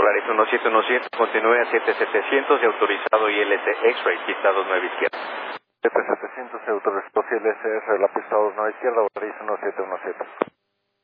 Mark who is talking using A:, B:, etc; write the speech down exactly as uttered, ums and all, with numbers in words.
A: Volaris uno siete uno siete, continúe a siete setecientos y autorizado I L S X-Ray, pista dos nueve izquierda.
B: siete setecientos, autorizado I L S R, la pista dos nueve izquierda, Volaris uno siete uno siete.